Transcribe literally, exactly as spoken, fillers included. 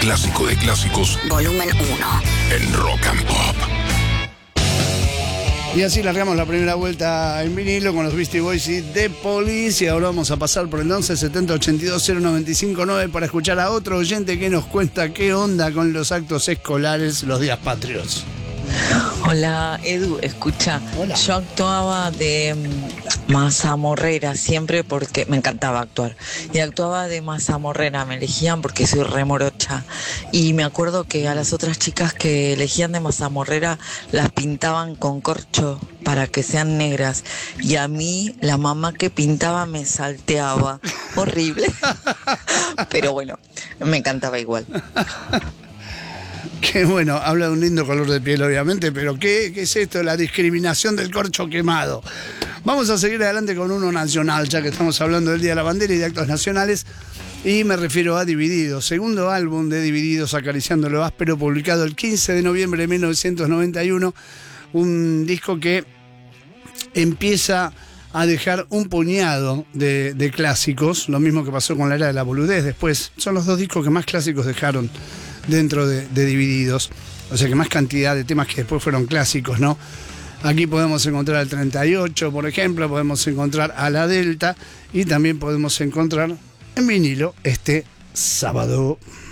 clásico de clásicos. Volumen uno. En Rock and Pop. Y así largamos la primera vuelta en vinilo con los Beastie Boys y The Police. Y ahora vamos a pasar por el once setenta ochenta y dos cero noventa y cinco nueve para escuchar a otro oyente que nos cuenta qué onda con los actos escolares los días patrios. Hola Edu, escucha, Hola. Yo actuaba de mm, mazamorrera siempre porque me encantaba actuar y actuaba de mazamorrera, me elegían porque soy remorocha y me acuerdo que a las otras chicas que elegían de mazamorrera las pintaban con corcho para que sean negras y a mí la mamá que pintaba me salteaba, horrible, pero bueno, me encantaba igual. Que bueno, habla de un lindo color de piel obviamente, pero ¿qué, qué es esto? La discriminación del corcho quemado. Vamos a seguir adelante con uno nacional, ya que estamos hablando del Día de la Bandera y de actos nacionales, y me refiero a Divididos, segundo álbum de Divididos, Acariciando lo áspero, publicado el quince de noviembre de mil novecientos noventa y uno, un disco que empieza a dejar un puñado de, de clásicos, lo mismo que pasó con la Era de la Boludez después. Son los dos discos que más clásicos dejaron dentro de, de Divididos, o sea que más cantidad de temas que después fueron clásicos, ¿no? Aquí podemos encontrar al treinta y ocho, por ejemplo, podemos encontrar a la Delta y también podemos encontrar en vinilo este sábado.